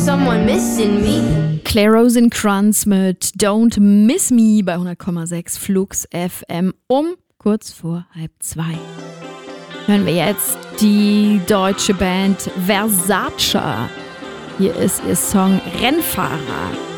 someone missing me. Claire Rosencrantz mit Don't Miss Me bei 100,6 Flux FM um kurz vor 1:30. Hören wir jetzt die deutsche Band Versace. Hier ist ihr Song Rennfahrer.